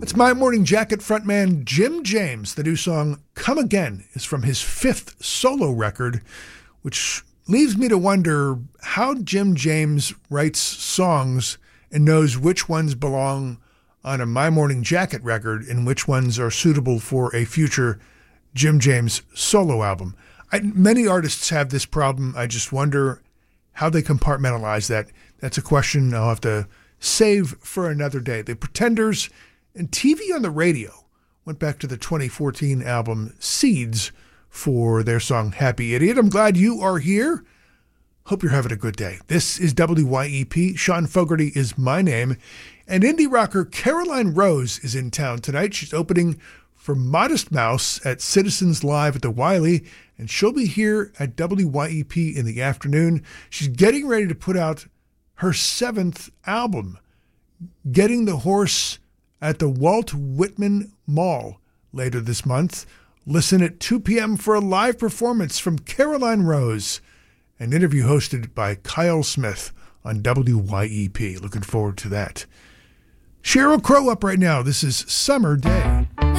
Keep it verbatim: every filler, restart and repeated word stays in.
It's My Morning Jacket frontman Jim James. The new song Come Again is from his fifth solo record, which leaves me to wonder how Jim James writes songs and knows which ones belong on a My Morning Jacket record and which ones are suitable for a future Jim James solo album. I, many artists have this problem. I just wonder how they compartmentalize that. That's a question I'll have to save for another day. The Pretenders and T V on the Radio went back to the twenty fourteen album Seeds for their song Happy Idiot. I'm glad you are here. Hope you're having a good day. This is W Y E P. Sean Fogarty is my name. And indie rocker Caroline Rose is in town tonight. She's opening for Modest Mouse at Citizens Live at the Wiley, and she'll be here at W Y E P in the afternoon. She's getting ready to put out her seventh album, Getting the Horse, at the Walt Whitman Mall later this month. Listen at two p.m. for a live performance from Caroline Rose, an interview hosted by Kyle Smith on W Y E P. Looking forward to that. Sheryl Crow up right now. This is Summer Day.